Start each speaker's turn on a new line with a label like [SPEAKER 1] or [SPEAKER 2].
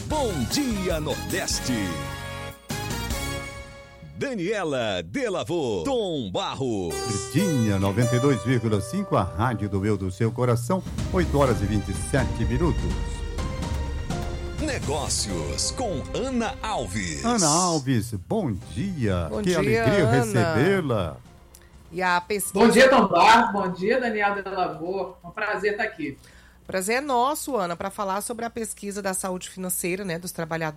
[SPEAKER 1] Bom Dia Nordeste. Daniela Delavô, Tom Barros.
[SPEAKER 2] Verdinha 92,5, a rádio do meu, do seu coração, 8h27.
[SPEAKER 1] Negócios com Ana Alves.
[SPEAKER 2] Ana Alves, bom dia.
[SPEAKER 3] Bom
[SPEAKER 2] que
[SPEAKER 3] dia,
[SPEAKER 2] alegria
[SPEAKER 3] Ana.
[SPEAKER 2] recebê-la.
[SPEAKER 3] E a pesquisa...
[SPEAKER 4] Bom dia, Tom Barros. Bom dia, Daniela Delavô. É um prazer estar aqui.
[SPEAKER 3] Prazer é nosso, Ana, para falar sobre a pesquisa da saúde financeira, né, dos trabalhadores